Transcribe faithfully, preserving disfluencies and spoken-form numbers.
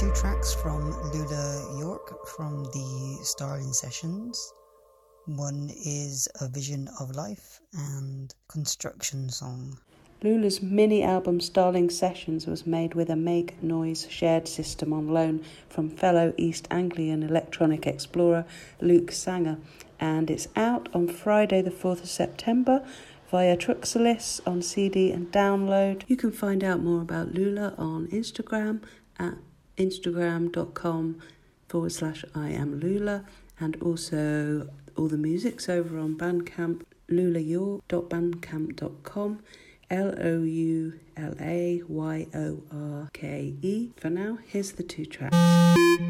two tracks from Lula York from the Starling Sessions. One is A Vision of Life and Construction Song. Lula's mini-album Starling Sessions was made with a Make Noise shared system on loan from fellow East Anglian electronic explorer Luke Sanger, and it's out on Friday the fourth of September via Truxalis on C D and download. You can find out more about Lula on Instagram at instagram.com forward slash I am Lula, and also all the music's over on Bandcamp, lulayork dot bandcamp dot com, L O U L A Y O R K E. For now, here's the two tracks.